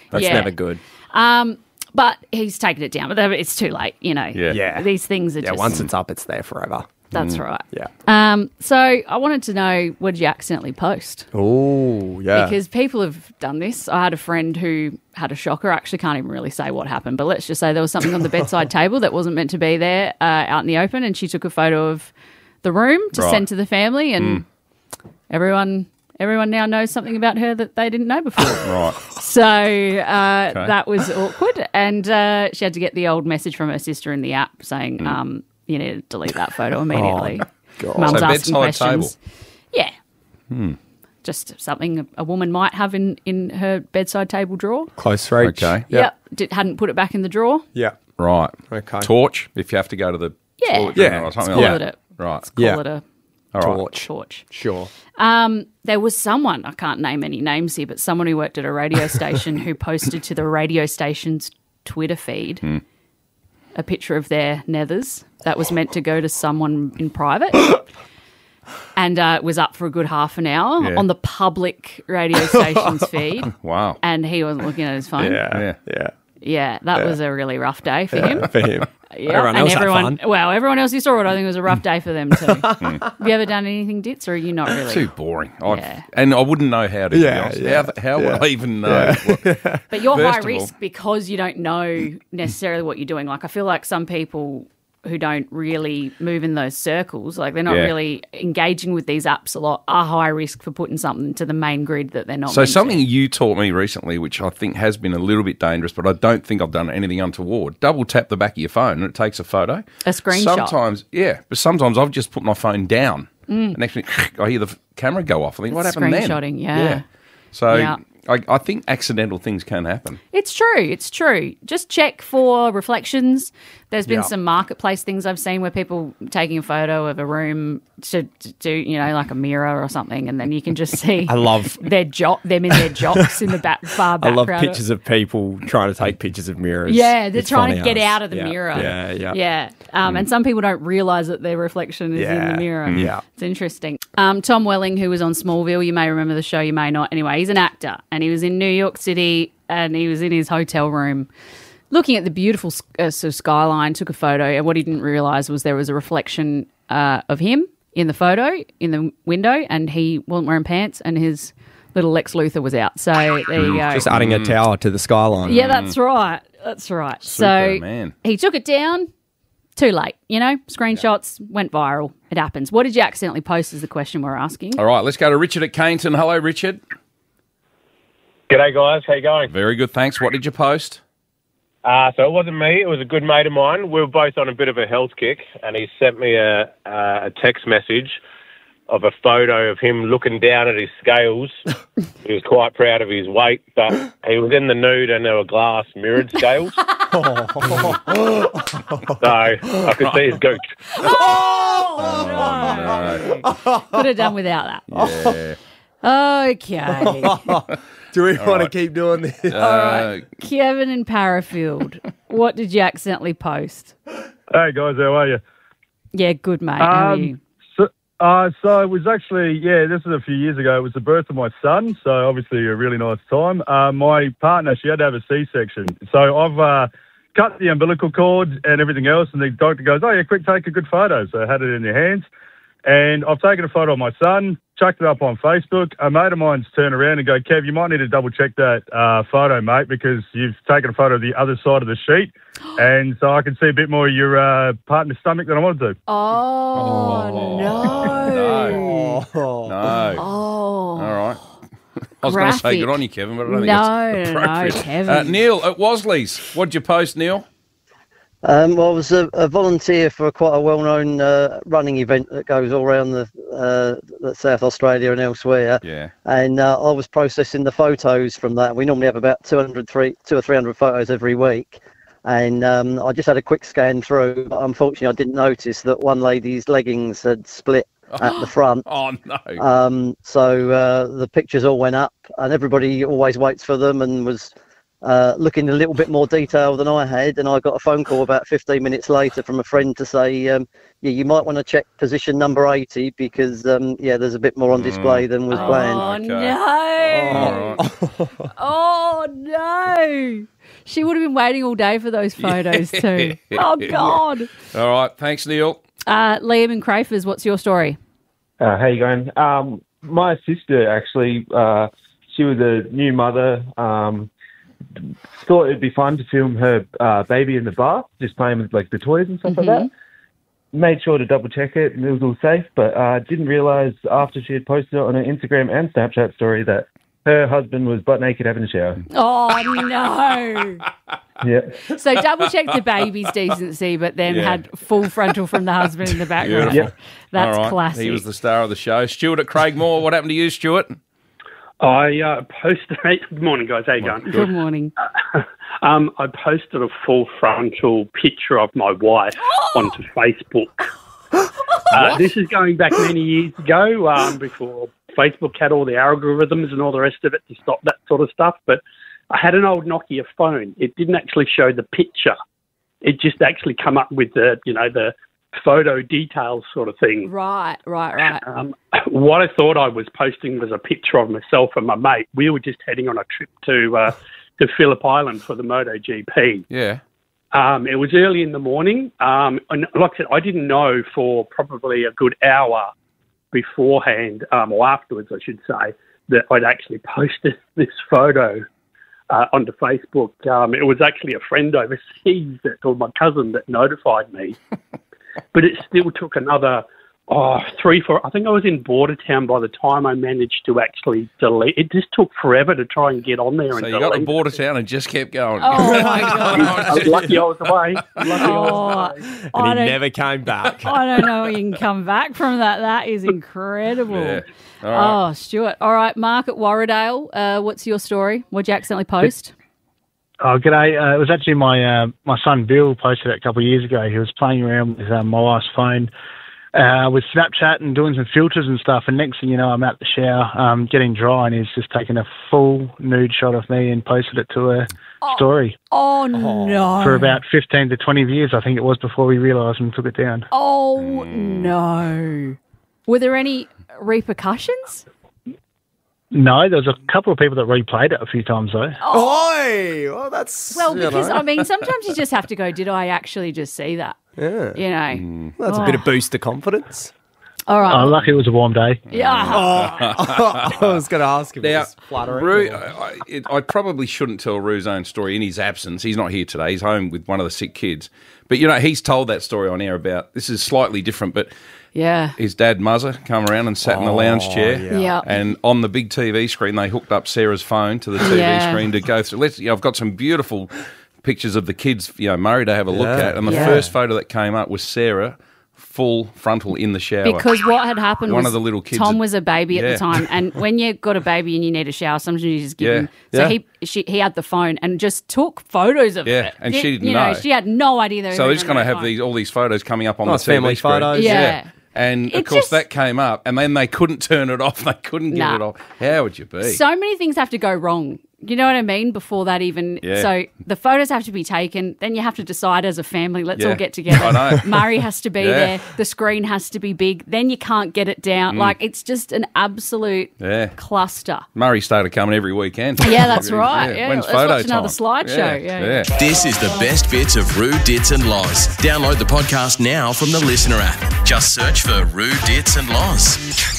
That's never good. But he's taken it down. But it's too late, you know. Yeah. These things are just... once it's up, it's there forever. That's right. Yeah. So I wanted to know, what did you accidentally post? Oh, yeah. Because people have done this. I had a friend who had a shocker. I actually can't even really say what happened, but let's just say there was something on the bedside table that wasn't meant to be there out in the open, and she took a photo of the room to send to the family, and everyone now knows something about her that they didn't know before. Right. So that was awkward, and she had to get the old message from her sister in the app saying, you need to delete that photo immediately. God. Mum's So asking bedside questions. Yeah. Just something a woman might have in her bedside table drawer. Close reach. Okay. Yep. Hadn't put it back in the drawer. Yeah. Right. Okay. Torch, if you have to go to the toilet Yeah. or something Call like it that. it. Right. Call it a All right. Torch. torch. Sure. There was someone, I can't name any names here, but someone who worked at a radio station who posted to the radio station's Twitter feed a picture of their nethers that was meant to go to someone in private. And it was up for a good half an hour on the public radio station's feed. Wow. And he wasn't looking at his phone. Yeah. Yeah, that was a really rough day for him. For him. Yeah, Everyone else had fun. Well, everyone else who saw it, I think it was a rough day for them too. Have you ever done anything, Ditz, or are you not really? Too boring. Yeah. And I wouldn't know how to be Yeah, honest. yeah. How would I even know? But you're First high of risk all- because you don't know necessarily what you're doing. Like, I feel like some people who don't really move in those circles, like they're not Yeah. really engaging with these apps a lot, are high risk for putting something to the main grid that they're not So meant to. something you taught me recently, which I think has been a little bit dangerous, but I don't think I've done anything untoward. Double tap the back of your phone and it takes a photo. A screenshot. Sometimes I've just put my phone down and actually I hear the camera go off. I think, what happened then? Screenshotting, yeah. So Yeah. I think accidental things can happen. It's true. Just check for reflections. There's been some marketplace things I've seen where people taking a photo of a room to do, you know, like a mirror or something, and then you can just see I love them in their jocks in the far I love background. pictures of people trying to take pictures of mirrors. Yeah, they're It's trying funny to get as. out of the Yeah, mirror. Yeah. And some people don't realise that their reflection is in the mirror. Yeah. It's interesting. Tom Welling, who was on Smallville, you may remember the show, you may not. Anyway, he's an actor, and he was in New York City, and he was in his hotel room looking at the beautiful sort of skyline, took a photo, and what he didn't realise was there was a reflection of him in the photo, in the window, and he wasn't wearing pants, and his little Lex Luthor was out. So there you go. Just adding a tower to the skyline. Yeah, that's right. That's right. So man. he took it down. Too late, you know. Screenshots went viral. It happens. What did you accidentally post is the question we're asking. All right, let's go to Richard at Cainton. Hello, Richard. G'day, guys. How you going? Very good, thanks. What did you post? So it wasn't me. It was a good mate of mine. We were both on a bit of a health kick, and he sent me a text message of a photo of him looking down at his scales. He was quite proud of his weight, but he was in the nude and there were glass mirrored scales. So I could see his gooch. Could have done without that. Yeah. Okay. Do we want to keep doing this? All right. Kevin in Parafield, what did you accidentally post? Hey guys, how are you? Yeah, good, mate. How are you? So it was actually, this was a few years ago. It was the birth of my son, so obviously a really nice time. My partner, she had to have a C-section. So I've cut the umbilical cord and everything else, and the doctor goes, oh, yeah, quick, take a good photo. So I had it in your hands. And I've taken a photo of my son, chucked it up on Facebook. A mate of mine's turned around and go, Kev, you might need to double-check that photo, mate, because you've taken a photo of the other side of the sheet. And so I can see a bit more of your partner's stomach than I wanted to. Oh, no. No. Oh. All right. I was going to say Graphic. good on you, Kevin, but I don't think No, it's no, appropriate. Kevin. Neil at Wasley's, what did you post, Neil? Well, I was a volunteer for quite a well-known running event that goes all around the South Australia and elsewhere. Yeah. And I was processing the photos from that. We normally have about 200 or 300 photos every week. And I just had a quick scan through. But unfortunately, I didn't notice that one lady's leggings had split at the front. Oh, no. So the pictures all went up, and everybody always waits for them and was looking a little bit more detail than I had, and I got a phone call about 15 minutes later from a friend to say, yeah, you might want to check position number 80 because, there's a bit more on display than was planned. No. Oh, no. She would have been waiting all day for those photos too. Oh, God. All right. Thanks, Neil. Liam and Crafers, what's your story? How you going? My sister, actually, she was a new mother. Thought it'd be fun to film her baby in the bath, just playing with like the toys and stuff like that. Made sure to double check it and it was all safe, but didn't realise after she had posted it on her Instagram and Snapchat story that her husband was butt naked having a shower. Oh, no. Yeah. So double checked the baby's decency, but then had full frontal from the husband in the background. Beautiful. That's All right. classic. He was the star of the show. Stuart at Craigmore, what happened to you, Stuart? I posted. Good morning, guys. How you going? Good morning. I posted a full frontal picture of my wife onto Facebook. This is going back many years ago, before Facebook had all the algorithms and all the rest of it to stop that sort of stuff. But I had an old Nokia phone. It didn't actually show the picture. It just actually come up with the photo details sort of thing. Right. What I thought I was posting was a picture of myself and my mate. We were just heading on a trip to Phillip Island for the MotoGP. Yeah. It was early in the morning. And like I said, I didn't know for probably a good hour beforehand, or afterwards, I should say, that I'd actually posted this photo onto Facebook. It was actually a friend overseas, or my cousin, that notified me. But it still took another 3, 4. I think I was in Bordertown by the time I managed to actually delete. It just took forever to try and get on there. So you got to Bordertown and just kept going. Oh, my God. I was lucky I was away. And he never came back. I don't know how you can come back from that. That is incredible. Yeah. All right. Oh, Stuart. All right, Mark at Warradale, what's your story? What'd you accidentally post? Oh, g'day. It was actually my son Bill posted it a couple of years ago. He was playing around with my wife's phone with Snapchat and doing some filters and stuff. And next thing you know, I'm at the shower getting dry, and he's just taken a full nude shot of me and posted it to a story. Oh, no. For about 15 to 20 views, I think it was, before we realised and took it down. Oh, no. Were there any repercussions? No, there was a couple of people that replayed it a few times, though. Oi! Well, that's... Well, because, sometimes you just have to go, did I actually just see that? Yeah. You know. That's a bit of boost to confidence. All right. Lucky it was a warm day. Yeah. I was going to ask him. Now, flattering. Roo, I probably shouldn't tell Roo's own story in his absence. He's not here today. He's home with one of the sick kids. But, he's told that story on air about, this is slightly different, but his dad, Muzzer, come around and sat in the lounge chair. Yeah. And on the big TV screen, they hooked up Sarah's phone to the TV screen to go through. I've got some beautiful pictures of the kids, Murray, to have a look at. And the first photo that came up was Sarah full frontal in the shower. Because what had happened One was of the little kids Tom was a baby at the time, and when you got a baby and you need a shower, sometimes you just give him. So he had the phone and just took photos of it. Yeah, and she didn't know. She had no idea. They were So they're just going to have phone. all these photos coming up on the TV family screen. photos. Yeah. And, of course, that came up, and then they couldn't turn it off. They couldn't get it off. How would you be? So many things have to go wrong. You know what I mean? Before that even. Yeah. So the photos have to be taken. Then you have to decide as a family, let's all get together. I know. Murray has to be there. The screen has to be big. Then you can't get it down. Like, it's just an absolute cluster. Murray started coming every weekend. Yeah, that's right. Yeah. When's Let's photo watch another time? slideshow. Yeah. This is the best bits of Roo, Dits and Loz. Download the podcast now from the Listener app. Just search for Roo, Dits and Loz.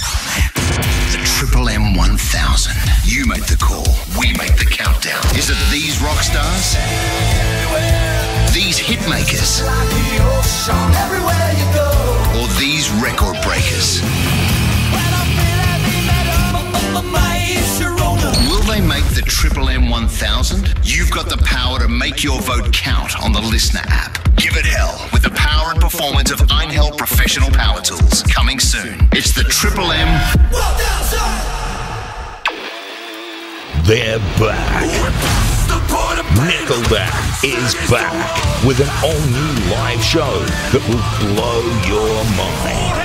The Triple M 1000. You make the call. We make the countdown. Is it these rock stars? These hit makers? Or these record breakers? Will they make the Triple M 1000? You've got the power to make your vote count on the Listener app. Give it hell with the power and performance of Einhell Professional Power Tools. Coming soon. It's the Triple M 1000. They're back. Nickelback is back with an all-new live show that will blow your mind.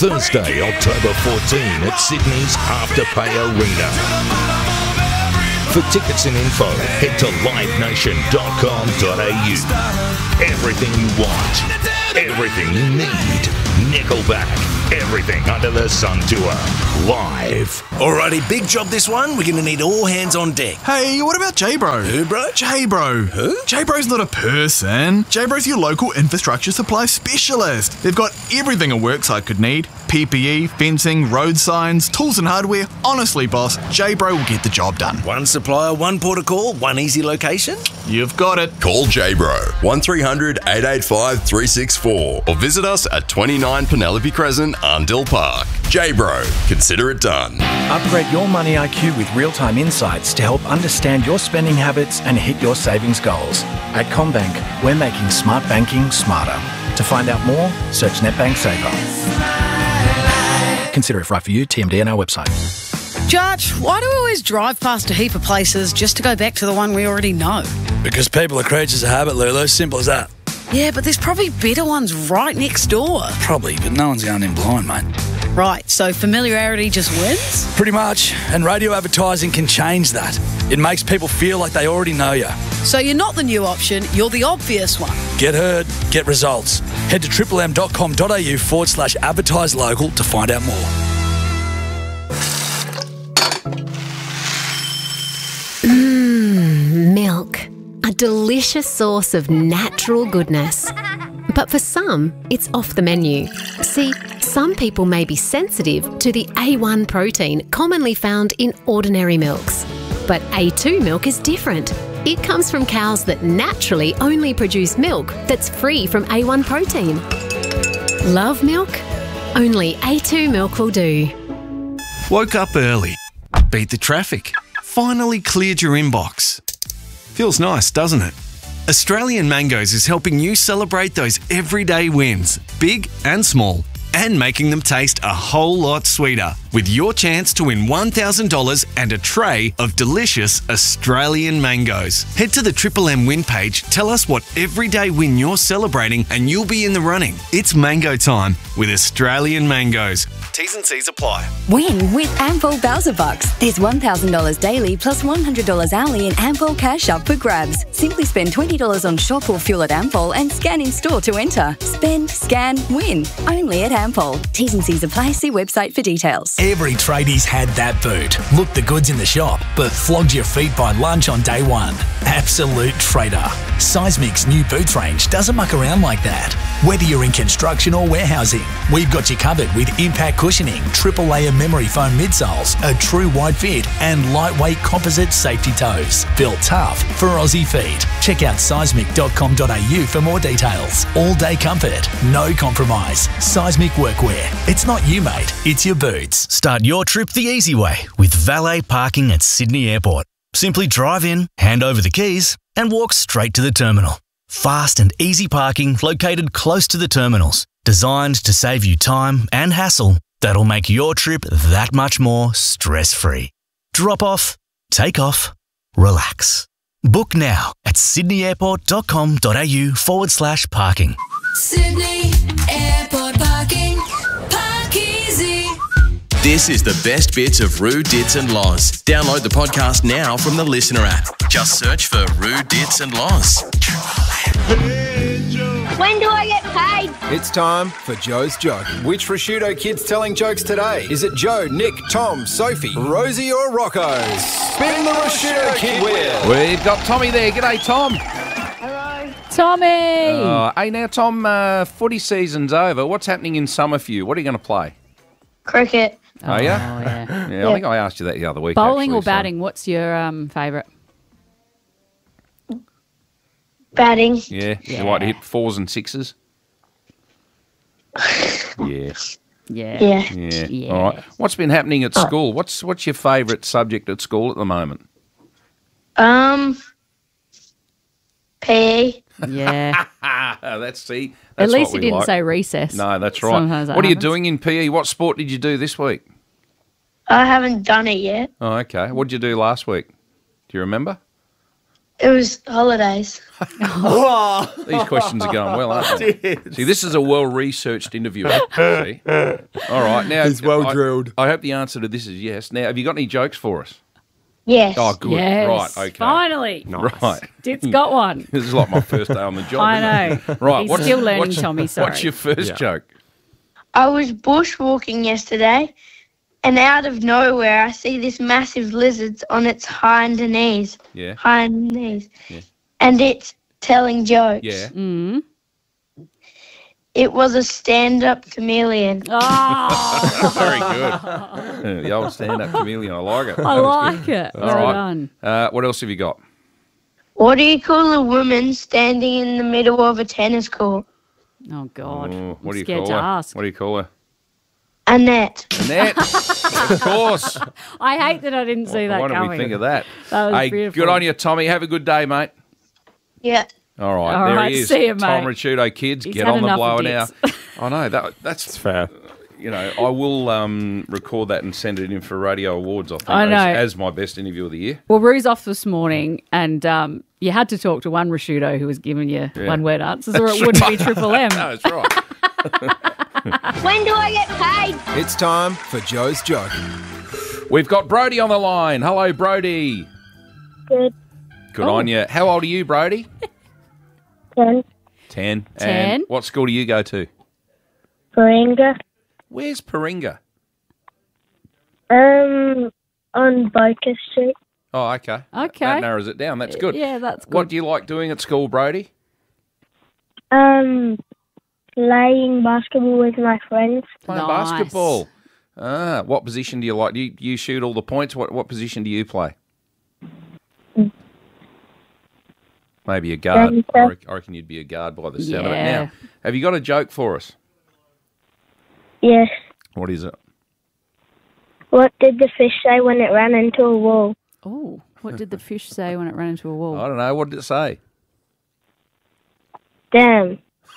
Thursday, October 14 at Sydney's Afterpay Arena. For tickets and info, head to livenation.com.au. Everything you want, everything you need. Nickelback, everything under the sun tour, live. Alrighty, big job this one. We're going to need all hands on deck. Hey, what about J-Bro? Who, bro? J-Bro. Who? J-Bro's not a person. J-Bro's your local infrastructure supply specialist. They've got everything a worksite could need. PPE, fencing, road signs, tools and hardware. Honestly, boss, J-Bro will get the job done. One supplier, one port of call, one easy location? You've got it. Call J-Bro 1300 885 364 or visit us at 29 Penelope Crescent, Arndell Park. J-Bro, consider it done. Upgrade your money IQ with real-time insights to help understand your spending habits and hit your savings goals. At CommBank, we're making smart banking smarter. To find out more, search NetBank Saver. Consider if right for you, TMD on our website. Judge, why do we always drive past a heap of places just to go back to the one we already know? Because people are creatures of habit, Lulu. Simple as that. Yeah, but there's probably better ones right next door. Probably, but no one's going in blind, mate. Right, so familiarity just wins? Pretty much. And radio advertising can change that. It makes people feel like they already know you. So you're not the new option, you're the obvious one. Get heard, get results. Head to triplem.com.au/advertise local to find out more. Milk. A delicious source of natural goodness. But for some, it's off the menu. See, some people may be sensitive to the A1 protein commonly found in ordinary milks. But A2 milk is different. It comes from cows that naturally only produce milk that's free from A1 protein. Love milk? Only A2 milk will do. Woke up early. Beat the traffic. Finally cleared your inbox. Feels nice, doesn't it? Australian Mangoes is helping you celebrate those everyday wins, big and small, and making them taste a whole lot sweeter with your chance to win $1,000 and a tray of delicious Australian mangoes. Head to the Triple M win page, tell us what everyday win you're celebrating and you'll be in the running. It's mango time with Australian Mangoes. T's and C's apply. Win with Ampol Bowser Bucks. There's $1,000 daily plus $100 hourly in Ampol cash up for grabs. Simply spend $20 on shop or fuel at Ampol and scan in store to enter. Spend, scan, win. Only at Ampol. T's and C's apply. See website for details. Every tradie's had that boot. Looked the goods in the shop, but flogged your feet by lunch on day one. Absolute trader. Seismic's new boots range doesn't muck around like that. Whether you're in construction or warehousing, we've got you covered with impact cushioning, triple layer memory foam midsoles, a true wide fit, and lightweight composite safety toes. Built tough for Aussie feet. Check out seismic.com.au for more details. All day comfort, no compromise. Seismic workwear. It's not you, mate. It's your boots. Start your trip the easy way with valet parking at Sydney Airport. Simply drive in, hand over the keys, and walk straight to the terminal. Fast and easy parking located close to the terminals, designed to save you time and hassle that'll make your trip that much more stress-free. Drop off, take off, relax. Book now at sydneyairport.com.au/parking. Sydney Airport Parking. Park easy. This is the best bits of Roo, Dits and Loz. Download the podcast now from the Listener app. Just search for Roo, Dits and Loz. When do I get paid? It's time for Joe's Joke. Which prosciutto kid's telling jokes today? Is it Joe, Nick, Tom, Sophie, Rosie or Rocco? Spin the prosciutto kid wheel. We've got Tommy there. G'day, Tom. Tommy! Hey, now, Tom, footy season's over. What's happening in summer for you? What are you going to play? Cricket. Are you? Yeah. Yeah, I think I asked you that the other week. Bowling actually, or batting? What's your favourite? Batting. Yeah. You like to hit 4s and 6s? Yeah. Yeah. Yeah. All right. What's been happening at school? What's your favourite subject at school at the moment? PE. Yeah. That's At what least we you didn't like. say recess. No, that's right. Sometimes that What are you happens. doing in PE? What sport did you do this week? I haven't done it yet. Oh, okay. What did you do last week? Do you remember? It was holidays. These questions are going well, aren't they? See, this is a well-researched interview. See? All right. Now, He's well drilled. I hope the answer to this is yes. Now, have you got any jokes for us? Yes. Oh, good. Yes. Right, okay. Finally. Right. Dit's got one. This is like my first day on the job. I isn't it? know. Right. He's still learning, Tommy, sorry. What's your first joke? I was bushwalking yesterday, and out of nowhere, I see this massive lizard on its hind knees. Yeah. Hind knees. Yeah. And it's telling jokes. Yeah. Mm. It was a stand-up chameleon. Oh. Very good. Yeah, the old stand-up chameleon. I like it. I That was like good. it. All Well right. done. What else have you got? What do you call a woman standing in the middle of a tennis court? Oh, God. Oh, what I'm do you scared call to her? ask. What do you call her? A net. Annette. Of course. I hate that I didn't see that Why coming. don't we think of that? That was hey, beautiful. good on you, Tommy. Have a good day, mate. Yeah. All right, All there right, he is. see you, Tom mate. Ricciuto, kids, He's get had on the enough blower of now. dicks. I know that's fair. You know, I will record that and send it in for Radio Awards. I think I know. as my best interview of the year. Well, Rue's off this morning, and you had to talk to one Ricciuto who was giving you Yeah. one-word answers, or That's it wouldn't right. be Triple M. No, that's right. When do I get paid? It's time for Joe's joke. We've got Brody on the line. Hello, Brody. Good. Good on you. How old are you, Brody? 10. 10. 10. And what school do you go to? Paringa. Where's Paringa? On Boker Street. Oh, okay. Okay. That narrows it down. That's good. Yeah, that's good. What do you like doing at school, Brody? Playing basketball with my friends. Playing basketball. Ah, what position do you like? Do you shoot all the points? What position do you play? Maybe a guard. I reckon you'd be a guard by the sound of it. Yeah. Now, have you got a joke for us? Yes. What is it? What did the fish say when it ran into a wall? Oh, what did the fish say when it ran into a wall? I don't know. What did it say? Damn.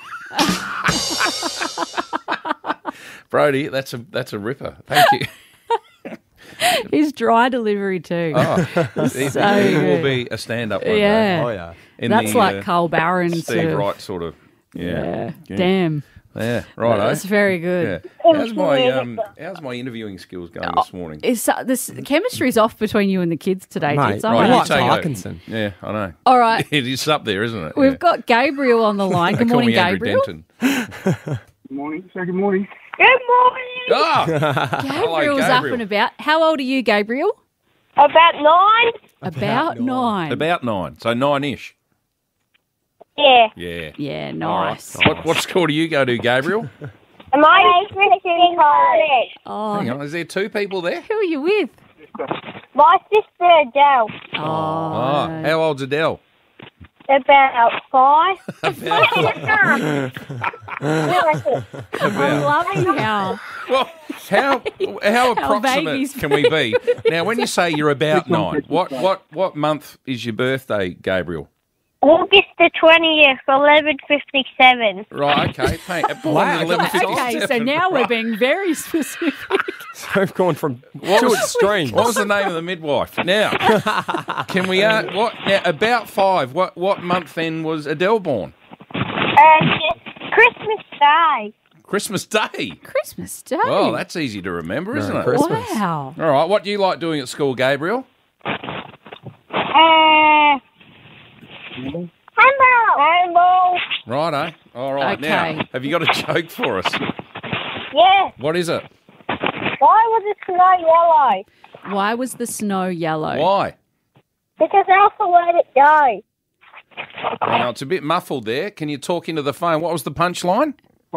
Brody, that's a ripper. Thank you. His dry delivery too. Oh, It's so he will good. be a stand-up one day. Yeah. Oh, yeah. That's like Carl Barron Steve sort of- Wright sort of. Yeah. Damn. Yeah, right. That's very good. Yeah. How's my interviewing skills going this morning? This chemistry's off between you and the kids today. Mate, kids. right, I'm you take over. Parkinson. Yeah, I know. All right. It is up there, isn't it? We've got Gabriel on the line. Good They call morning, me Andrew Gabriel. Denton. Good morning. Say good morning. Good morning. Ah! Gabriel's up and about. How old are you, Gabriel? About 9. About 9. About 9, so 9-ish. Yeah. Yeah. Yeah, All nice. right. What school do you go to, Gabriel? Am I Christian college? Oh, Hang on, is there 2 people there? who are you with? My sister Adele. Oh, how old's Adele? About 5. I'm loving how. Well, how approximate vague he's can we be? Now, when you say you're about 9, what month is your birthday, Gabriel? August the 20th, 11:57. Right, okay. Wow, 11:57. Okay, so now we're being very specific. So I've gone from two extremes. What was the name of the midwife? Now, can we? Now, about 5. What month then was Adele born? Christmas Day. Christmas Day. Christmas Day. Well, that's easy to remember, isn't it? Christmas. Wow. All right. What do you like doing at school, Gabriel? Handball. Righto. All right. Okay. Now, have you got a joke for us? Yeah. What is it? Why was it snow yellow? Why was the snow yellow? Why? Because Elsa let it go. Now, it's a bit muffled there. Can you talk into the phone? What was the punchline?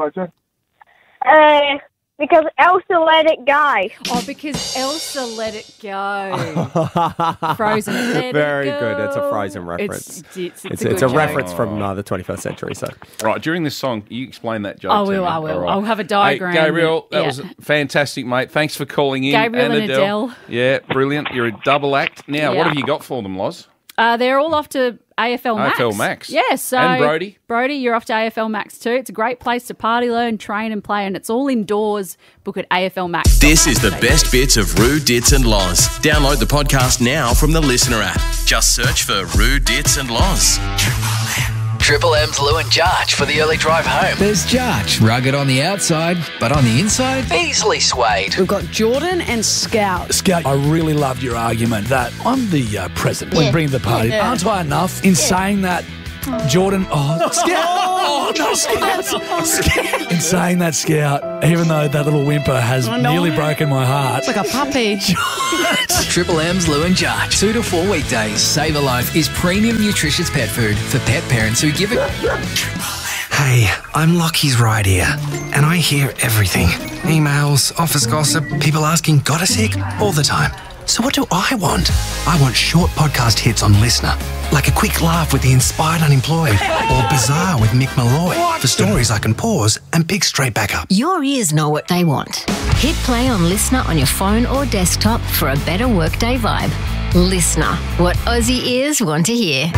Because Elsa let it go. Oh, because Elsa let it go. Frozen. Let Very it good. It's a go. Frozen reference. It's It's a a good reference joke. from the 21st century. So Right, during this song, you explain that joke. I to will, me. I will. All right. I'll have a diagram. Hey, Gabriel, that Yeah. was fantastic, mate. Thanks for calling in. Gabriel and Adele. Yeah, brilliant. You're a double act. Now, Yeah. what have you got for them, Loz? They're all off to AFL Max. AFL Max. Yeah, so And Brody? Brody, you're off to AFL Max too. It's a great place to party, learn, train and play, and it's all indoors. Book at AFL Max. This is the best bits of Roo, Dits and Loz. Download the podcast now from the Listener app. Just search for Roo, Dits and Loz. Triple M's Lou and Jarch for the early drive home. There's Jarch, rugged on the outside, but on the inside, Easily swayed. We've got Jordan and Scout. Scout, I really loved your argument that I'm the president when bringing the party. Yeah. Aren't I enough in saying that? Jordan, Scout. Oh, no, Scout. In saying that, Scout, even though that little whimper has nearly broken my heart. It's like a puppy. Triple M's Lou and Jarch. 2 to 4 weekdays. Save a Life is premium nutritious pet food for pet parents who give it. Hey, I'm Lockie's ride here, and I hear everything. Emails, office gossip, people asking, got a sec? All the time. So what do I want? I want short podcast hits on Listener, like a quick laugh with the inspired unemployed, or Bizarre with Mick Malloy, for stories I can pause and pick straight back up. Your ears know what they want. Hit play on Listener on your phone or desktop for a better workday vibe. Listener, what Aussie ears want to hear.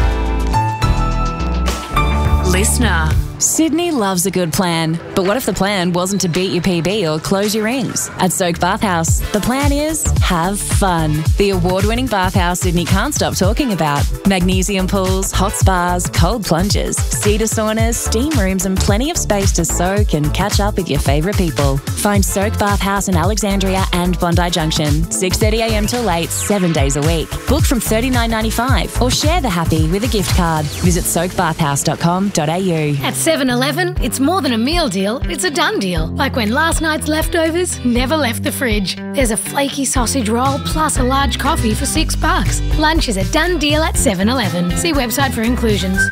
Listener. Sydney loves a good plan, but what if the plan wasn't to beat your PB or close your rings? At Soak Bathhouse, the plan is have fun. The award-winning bathhouse Sydney can't stop talking about. Magnesium pools, hot spas, cold plunges, cedar saunas, steam rooms and plenty of space to soak and catch up with your favourite people. Find Soak Bathhouse in Alexandria and Bondi Junction, 6:30am till 8, 7 days a week. Book from $39.95 or share the happy with a gift card. Visit soakbathhouse.com.au. At 7-Eleven, it's more than a meal deal, it's a done deal. Like when last night's leftovers never left the fridge. There's a flaky sausage roll plus a large coffee for $6. Lunch is a done deal at 7-Eleven. See website for inclusions.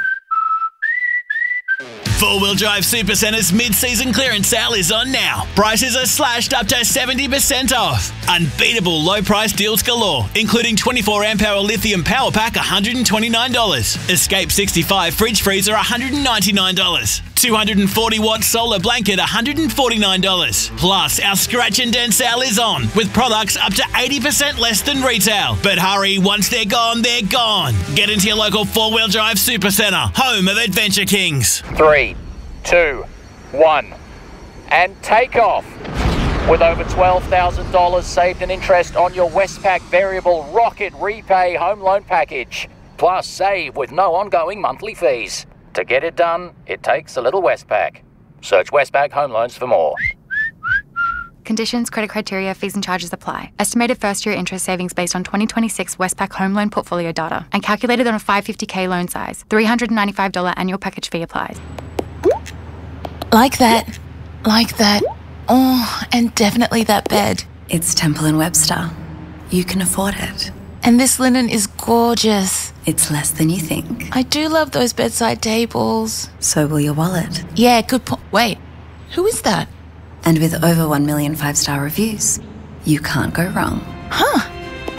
4-Wheel Drive Supercentre's mid-season clearance sale is on now. Prices are slashed up to 70% off. Unbeatable low-price deals galore, including 24 amp-hour lithium power pack $129. Escape 65 fridge freezer $199. 240-watt solar blanket $149. Plus, our scratch and dent sale is on, with products up to 80% less than retail. But hurry, once they're gone, they're gone. Get into your local 4-Wheel Drive Supercentre, home of Adventure Kings. 3, 2, 1, and take off. With over $12,000 saved in interest on your Westpac Variable Rocket Repay Home Loan Package. Plus, save with no ongoing monthly fees. To get it done, it takes a little Westpac. Search Westpac Home Loans for more. Conditions, credit criteria, fees and charges apply. Estimated first-year interest savings based on 2026 Westpac home loan portfolio data and calculated on a 550k loan size. $395 annual package fee applies. Like that. Like that. Oh, and definitely that bed. It's Temple & Webster. You can afford it. And this linen is gorgeous. It's less than you think. I do love those bedside tables. So will your wallet. Yeah, good point. Wait, who is that? And with over 1 million 5-star reviews, you can't go wrong. Huh.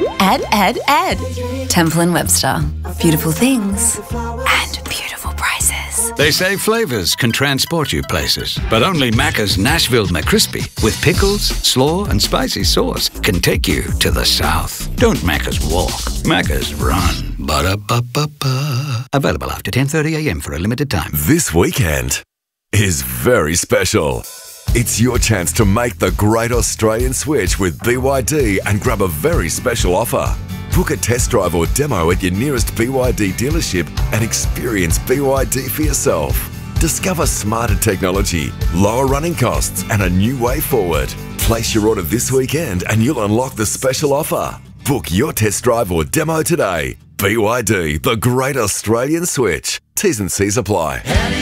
Add. Temple & Webster. Beautiful things and beautiful prices. They say flavors can transport you places, but only Macca's Nashville McCrispy with pickles, slaw, and spicy sauce can take you to the South. Don't Macca's walk, Macca's run. Ba-da-ba-ba-ba. Available after 10:30am for a limited time. This weekend is very special. It's your chance to make the great Australian switch with BYD and grab a very special offer. Book a test drive or demo at your nearest BYD dealership and experience BYD for yourself. Discover smarter technology, lower running costs, and a new way forward. Place your order this weekend and you'll unlock the special offer. Book your test drive or demo today. BYD, the great Australian switch. T's and C's apply.